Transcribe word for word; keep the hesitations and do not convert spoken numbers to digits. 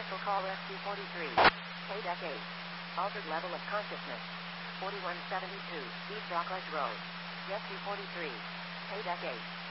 Special call S Q forty-three. K decade. Altered level of consciousness. forty-one seventy-two East Docklands Road. S Q forty-three. K decade.